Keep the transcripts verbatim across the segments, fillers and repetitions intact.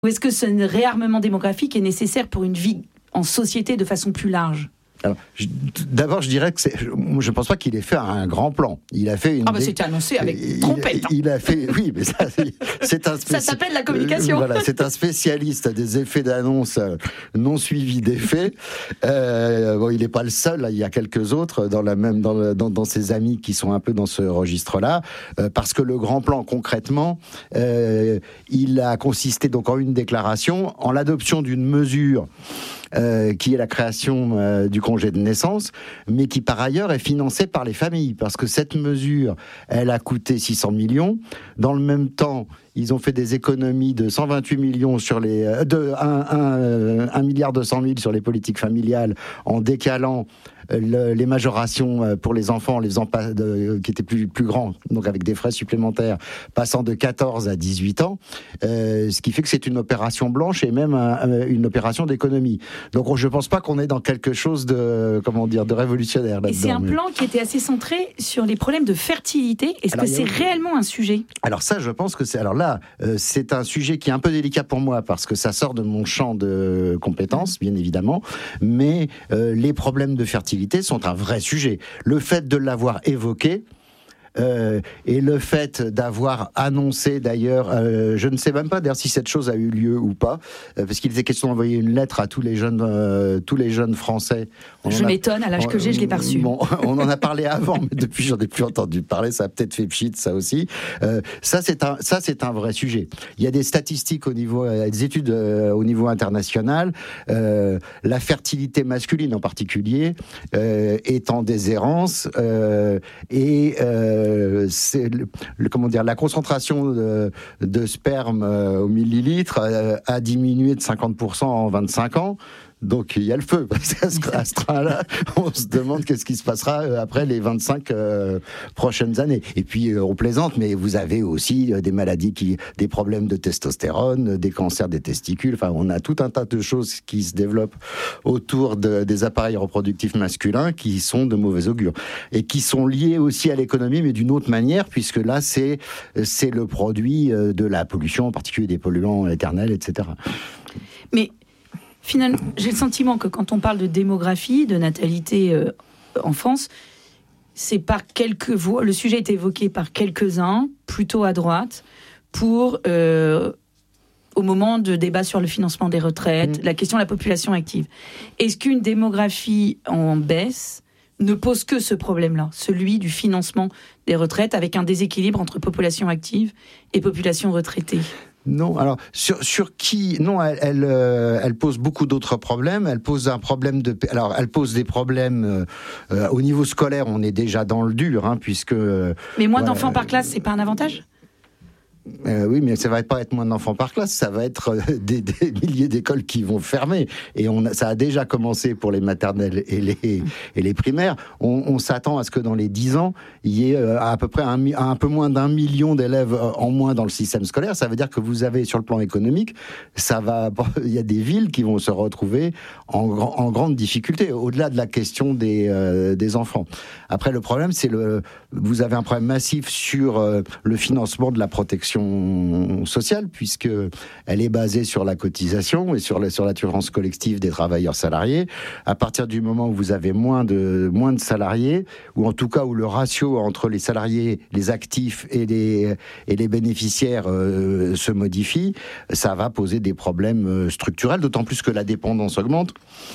Ou est-ce que ce réarmement démographique est nécessaire pour une vie en société de façon plus large ? Alors, je, d'abord, je dirais que c'est, je ne pense pas qu'il ait fait un grand plan. Il a fait une. Ah bah dé... c'était annoncé avec il, trompette. Il, il a fait, oui, mais ça, c'est un. Spéci... Ça s'appelle la communication. Euh, voilà, c'est un spécialiste des effets d'annonce non suivis d'effets. Euh, bon, il n'est pas le seul. Là, il y a quelques autres dans la même, dans, le, dans, dans ses amis qui sont un peu dans ce registre-là, euh, parce que le grand plan, concrètement, euh, il a consisté donc en une déclaration, en l'adoption d'une mesure. Euh, qui est la création euh, du congé de naissance, mais qui par ailleurs est financée par les familles, parce que cette mesure, elle a coûté six cents millions. Dans le même temps, ils ont fait des économies de cent vingt-huit millions sur les, euh, de un milliard deux cent mille sur les politiques familiales, en décalant le, les majorations pour les enfants, les enfants de, qui étaient plus, plus grands, donc avec des frais supplémentaires, passant de quatorze à dix-huit ans, euh, ce qui fait que c'est une opération blanche et même un, une opération d'économie. Donc je ne pense pas qu'on est dans quelque chose de, comment dire, de révolutionnaire là-dedans. Et c'est un plan qui était assez centré sur les problèmes de fertilité. Est-ce alors, que c'est a... réellement un sujet ? Alors ça, je pense que c'est... Alors là, euh, c'est un sujet qui est un peu délicat pour moi, parce que ça sort de mon champ de compétences, bien évidemment, mais euh, les problèmes de fertilité sont un vrai sujet. Le fait de l'avoir évoqué, Euh, et le fait d'avoir annoncé d'ailleurs, euh, je ne sais même pas d'ailleurs si cette chose a eu lieu ou pas, euh, parce qu'il était question d'envoyer une lettre à tous les jeunes, euh, tous les jeunes Français. On je a, m'étonne, à l'âge on, que j'ai, je l'ai pas reçu. Bon, on en a parlé avant, mais depuis j'en ai plus entendu parler. Ça a peut-être fait pchit, ça aussi. Euh, ça c'est un, ça c'est un vrai sujet. Il y a des statistiques au niveau, euh, des études euh, au niveau international. Euh, la fertilité masculine en particulier euh, est en déshérence euh, et euh, Euh, c'est le, le, comment dire, la concentration de, de sperme euh, au millilitre euh, a diminué de cinquante pour cent en vingt-cinq ans. Donc il y a le feu, parce qu'à ce, à ce train-là, on se demande qu'est-ce qui se passera après les vingt-cinq euh, prochaines années. Et puis euh, on plaisante, mais vous avez aussi euh, des maladies, qui, des problèmes de testostérone, des cancers des testicules. Enfin, on a tout un tas de choses qui se développent autour de, des appareils reproductifs masculins qui sont de mauvais augure et qui sont liés aussi à l'économie, mais d'une autre manière, puisque là c'est c'est le produit de la pollution, en particulier des polluants éternels, et cetera. Mais finalement, j'ai le sentiment que quand on parle de démographie, de natalité euh, en France, c'est par quelques voix. Le sujet est évoqué par quelques-uns, plutôt à droite, pour euh, au moment de débat sur le financement des retraites, mmh. la question de la population active. Est-ce qu'une démographie en baisse ne pose que ce problème-là, celui du financement des retraites, avec un déséquilibre entre population active et population retraitée ? Non, alors sur sur qui non, elle elle, euh, elle pose beaucoup d'autres problèmes. Elle pose un problème de, alors elle pose des problèmes euh, au niveau scolaire. On est déjà dans le dur, hein, puisque. Mais moins voilà, d'enfants par classe, c'est pas un avantage ? Euh, oui, mais ça va pas être moins d'enfants par classe, ça va être des, des milliers d'écoles qui vont fermer. Et on a, ça a déjà commencé pour les maternelles et les, et les primaires. On, on s'attend à ce que dans les dix ans, il y ait à peu près un, un peu moins d'un million d'élèves en moins dans le système scolaire. Ça veut dire que vous avez, sur le plan économique, ça va, il y a des villes qui vont se retrouver en, en grande difficulté, au-delà de la question des, euh, des enfants. Après, le problème, c'est le, vous avez un problème massif sur euh, le financement de la protection sociale, puisque elle est basée sur la cotisation et sur la, sur l'assurance collective des travailleurs salariés. À partir du moment où vous avez moins de, moins de salariés, ou en tout cas où le ratio entre les salariés, les actifs et les, et les bénéficiaires euh, se modifie, ça va poser des problèmes structurels, d'autant plus que la dépendance augmente.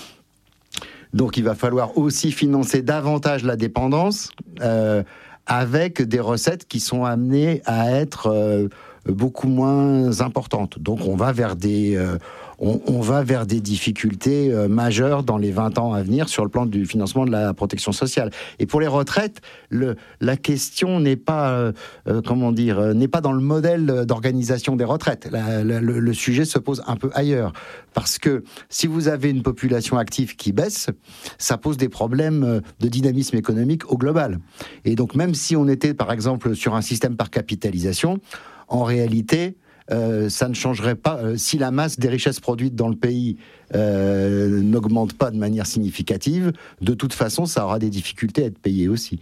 Donc il va falloir aussi financer davantage la dépendance, euh, avec des recettes qui sont amenées à être euh, beaucoup moins importantes. Donc on va vers des, euh, on, on va vers des difficultés euh, majeures dans les vingt ans à venir sur le plan du financement de la protection sociale. Et pour les retraites, le, la question n'est pas, euh, euh, comment dire, euh, n'est pas dans le modèle d'organisation des retraites. La, la, le, le sujet se pose un peu ailleurs. Parce que si vous avez une population active qui baisse, ça pose des problèmes de dynamisme économique au global. Et donc même si on était par exemple sur un système par capitalisation, en réalité, euh, ça ne changerait pas. Euh, si la masse des richesses produites dans le pays euh, n'augmente pas de manière significative, de toute façon, ça aura des difficultés à être payé aussi.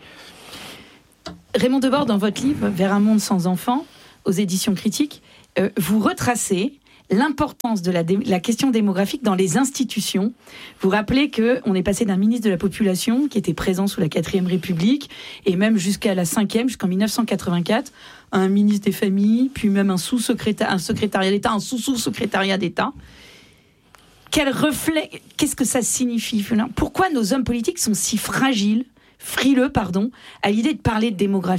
Raymond Debord, dans votre livre « Vers un monde sans enfants », aux éditions Critiques, euh, vous retracez l'importance de la, dé- la question démographique dans les institutions. Vous rappelez qu'on est passé d'un ministre de la Population qui était présent sous la quatrième République et même jusqu'à la cinquième, jusqu'en dix-neuf cent quatre-vingt-quatre, à un ministre des Familles, puis même un sous-secrétaire, un secrétariat d'État, un sous-sous-secrétariat d'État. Quel reflet, qu'est-ce que ça signifie, Fulin ? Pourquoi nos hommes politiques sont si fragiles, frileux, pardon, à l'idée de parler de démographie ?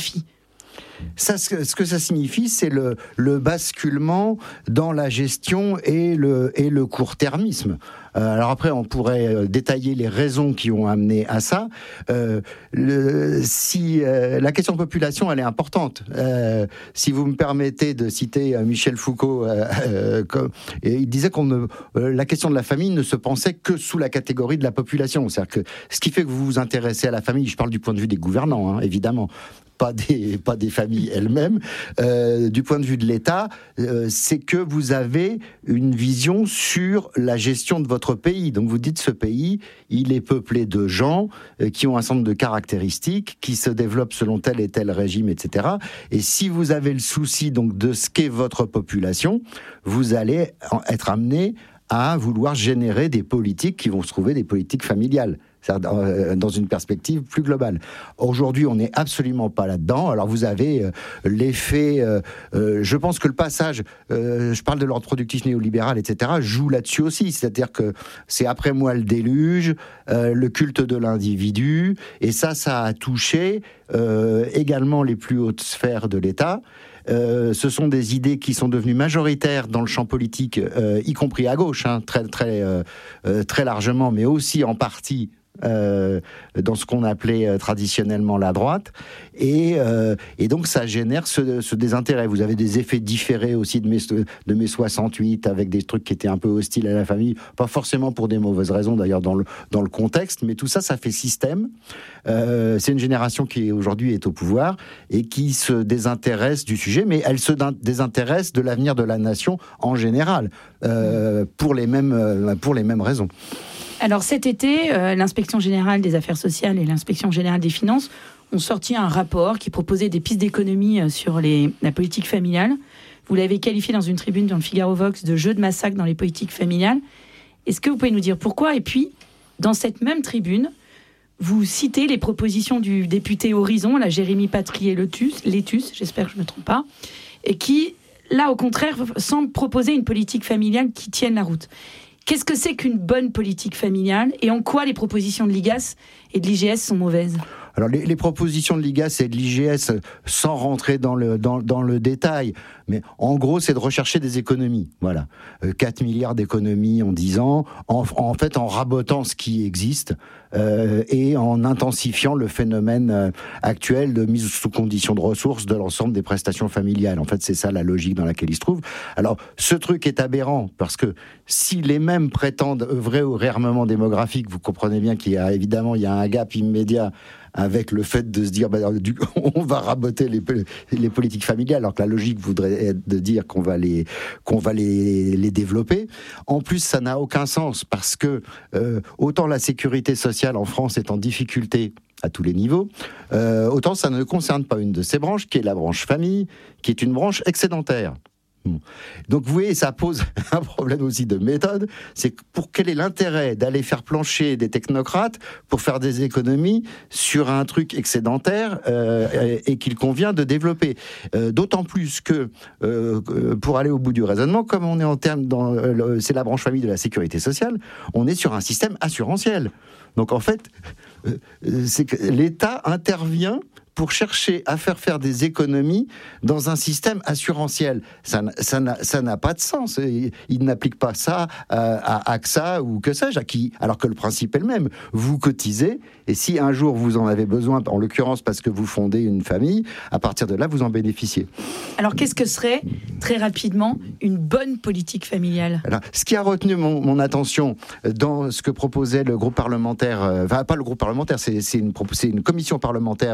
Ça, ce, que, ce que ça signifie, c'est le, le basculement dans la gestion et le, et le court-termisme. Euh, alors après, on pourrait euh, détailler les raisons qui ont amené à ça. Euh, le, si euh, la question de population, elle est importante. Euh, si vous me permettez de citer euh, Michel Foucault, euh, euh, comme, et il disait qu'on ne, euh, la question de la famille ne se pensait que sous la catégorie de la population. C'est-à-dire que ce qui fait que vous vous intéressez à la famille, je parle du point de vue des gouvernants, hein, évidemment. Pas des, pas des familles elles-mêmes. Euh, du point de vue de l'État, euh, c'est que vous avez une vision sur la gestion de votre pays. Donc vous dites, ce pays, il est peuplé de gens euh, qui ont un certain nombre de caractéristiques, qui se développent selon tel et tel régime, et cetera. Et si vous avez le souci donc de ce qu'est votre population, vous allez être amené à vouloir générer des politiques qui vont se trouver des politiques familiales, dans une perspective plus globale. Aujourd'hui, on n'est absolument pas là-dedans. Alors vous avez euh, l'effet... Euh, euh, je pense que le passage, euh, je parle de l'ordre productif néolibéral, et cetera, joue là-dessus aussi. C'est-à-dire que c'est après moi le déluge, euh, le culte de l'individu, et ça, ça a touché euh, également les plus hautes sphères de l'État. Euh, ce sont des idées qui sont devenues majoritaires dans le champ politique, euh, y compris à gauche, hein, très, très, euh, euh, très largement, mais aussi en partie Euh, dans ce qu'on appelait euh, traditionnellement la droite, et, euh, et donc ça génère ce, ce désintérêt. Vous avez des effets différés aussi de mai, de mai soixante-huit, avec des trucs qui étaient un peu hostiles à la famille, pas forcément pour des mauvaises raisons d'ailleurs dans le, dans le contexte, mais tout ça, ça fait système. Euh, c'est une génération qui aujourd'hui est au pouvoir et qui se désintéresse du sujet, mais elle se désintéresse de l'avenir de la nation en général, euh, pour les mêmes, euh, pour les mêmes raisons. Alors cet été, euh, l'Inspection générale des affaires sociales et l'Inspection générale des finances ont sorti un rapport qui proposait des pistes d'économie sur les, la politique familiale. Vous l'avez qualifié dans une tribune dans le Figaro Vox de jeu de massacre dans les politiques familiales. Est-ce que vous pouvez nous dire pourquoi ? Et puis, dans cette même tribune, vous citez les propositions du député Horizon, la Jérémy Patrier-Letus, Létus, j'espère que je ne me trompe pas, et qui, là, au contraire, semble proposer une politique familiale qui tienne la route. Qu'est-ce que c'est qu'une bonne politique familiale et en quoi les propositions de l'I G A S et de l'I G S sont mauvaises ? Alors les, les propositions de l'I G A S et de l'I G S, sans rentrer dans le, dans, dans le détail, mais en gros c'est de rechercher des économies. Voilà, euh, quatre milliards d'économies en dix ans, en, en fait en rabotant ce qui existe euh, et en intensifiant le phénomène euh, actuel de mise sous condition de ressources de l'ensemble des prestations familiales. En fait c'est ça la logique dans laquelle il se trouve. Alors ce truc est aberrant parce que si les mêmes prétendent œuvrer au réarmement démographique, vous comprenez bien qu'il y a évidemment il y a un gap immédiat avec le fait de se dire bah, du, on va raboter les, les politiques familiales, alors que la logique voudrait être de dire qu'on va les qu'on va les, les développer. En plus, ça n'a aucun sens parce que euh, autant la sécurité sociale en France est en difficulté à tous les niveaux, euh, autant ça ne concerne pas une de ces branches, qui est la branche famille, qui est une branche excédentaire. Donc vous voyez, ça pose un problème aussi de méthode, c'est pour quel est l'intérêt d'aller faire plancher des technocrates pour faire des économies sur un truc excédentaire euh, et qu'il convient de développer. Euh, d'autant plus que, euh, pour aller au bout du raisonnement, comme on est en termes, dans, euh, c'est la branche famille de la sécurité sociale, on est sur un système assurantiel. Donc en fait, euh, c'est que l'État intervient pour chercher à faire faire des économies dans un système assurantiel. Ça, ça, n'a, ça n'a pas de sens. Il, il n'applique pas ça à, à A X A ou que sais-je, à qui, alors que le principe est le même. Vous cotisez, et si un jour vous en avez besoin, en l'occurrence parce que vous fondez une famille, à partir de là, vous en bénéficiez. Alors, qu'est-ce que serait, très rapidement, une bonne politique familiale ? Alors, ce qui a retenu mon, mon attention dans ce que proposait le groupe parlementaire, euh, enfin, pas le groupe parlementaire, c'est, c'est, une, c'est une commission parlementaire euh,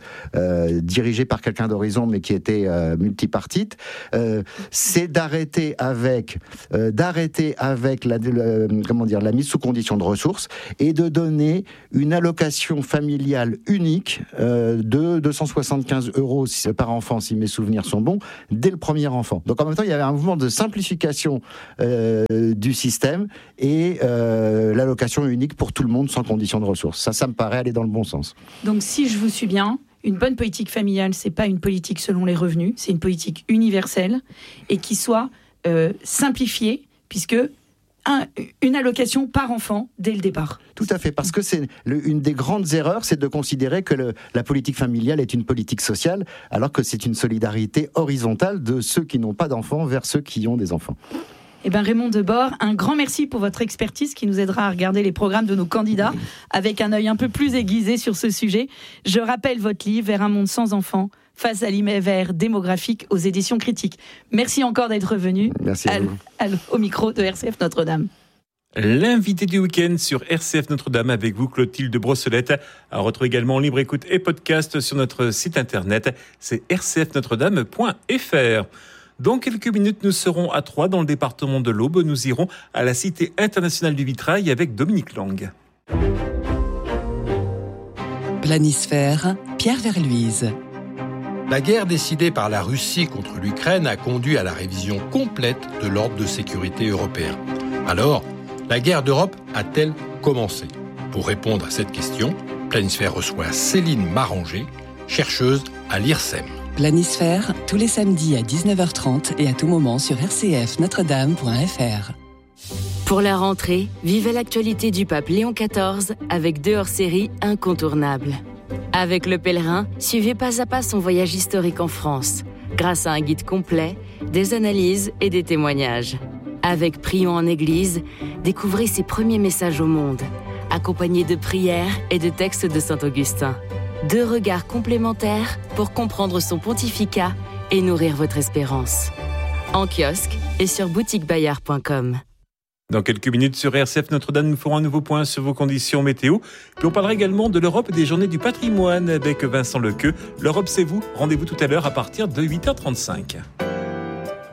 euh, dirigée par quelqu'un d'Horizon, mais qui était euh, multipartite, euh, c'est d'arrêter avec, euh, d'arrêter avec la, la, comment dire, la mise sous condition de ressources et de donner une allocation familiale unique euh, de deux cent soixante-quinze euros par enfant, si mes souvenirs sont bons, dès le premier enfant. Donc en même temps, il y avait un mouvement de simplification euh, du système et euh, l'allocation unique pour tout le monde sans condition de ressources. Ça, ça me paraît aller dans le bon sens. Donc si je vous suis bien, une bonne politique familiale, c'est pas une politique selon les revenus, c'est une politique universelle et qui soit euh, simplifiée, puisque un, une allocation par enfant dès le départ. Tout à fait, parce que c'est le, une des grandes erreurs, c'est de considérer que le, la politique familiale est une politique sociale, alors que c'est une solidarité horizontale de ceux qui n'ont pas d'enfants vers ceux qui ont des enfants. Eh bien, Raymond Debord, un grand merci pour votre expertise qui nous aidera à regarder les programmes de nos candidats avec un œil un peu plus aiguisé sur ce sujet. Je rappelle votre livre « Vers un monde sans enfants », face à l'hiver démographique aux éditions Critiques. Merci encore d'être venu. Merci à, à vous. À, au micro de R C F Notre-Dame. L'invité du week-end sur R C F Notre-Dame avec vous, Clotilde Brossolette. À retrouver également en libre écoute et podcast sur notre site internet, c'est r c f notre dame point f r. Dans quelques minutes, nous serons à Troyes, dans le département de l'Aube. Nous irons à la Cité internationale du vitrail avec Dominique Lang. Planisphère, Pierre Verluise. La guerre décidée par la Russie contre l'Ukraine a conduit à la révision complète de l'ordre de sécurité européen. Alors, la guerre d'Europe a-t-elle commencé ? Pour répondre à cette question, Planisphère reçoit Céline Maranger, chercheuse à l'I R S E M. Planisphère, tous les samedis à dix-neuf heures trente et à tout moment sur r c f notre dame point f r. Pour la rentrée, vivez l'actualité du pape Léon quatorze avec deux hors-séries incontournables. Avec Le Pèlerin, suivez pas à pas son voyage historique en France, grâce à un guide complet, des analyses et des témoignages. Avec Prions en Église, découvrez ses premiers messages au monde, accompagnés de prières et de textes de saint Augustin. Deux regards complémentaires pour comprendre son pontificat et nourrir votre espérance. En kiosque et sur boutique bayard point com. Dans quelques minutes sur R C F Notre-Dame, nous ferons un nouveau point sur vos conditions météo. Puis on parlera également de l'Europe et des journées du patrimoine avec Vincent Lequeux. L'Europe, c'est vous. Rendez-vous tout à l'heure à partir de huit heures trente-cinq.